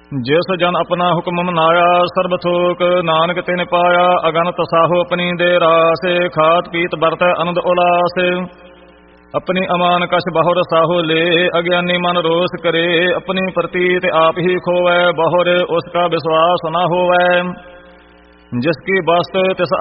ਜਿਸ ਜਨ ਆਪਣਾ ਹੁਕਮ ਮਨਾਇਆ, ਸਰਬ ਥੋਕ ਨਾਨਕ ਤਿਨ ਪਾਇਆ। ਅਗਨਤ ਸਾਹੋ ਆਪਣੀ ਦੇ ਰਾਸੇ, ਖਾਤ ਪੀਤ ਵਰਤੈ ਅਨੰਦ ਉਲਾਸ। ਆਪਣੀ ਅਮਾਨ ਕਛ ਬਹੁਰ ਸਾਹੋ ਲੇ, ਅਗਿਆਨੀ ਮਨ ਰੋਸ ਕਰੇ। ਆਪਣੀ ਪ੍ਰਤੀਤ ਆਪ ਹੀ ਖੋਵੈ, ਬਹੁਰ ਉਸ ਕਾ ਵਿਸ਼ਵਾਸ ਨਾ ਹੋਵੈ। ਜਿਸ ਕੀ ਬਸਤ ਤਿਸ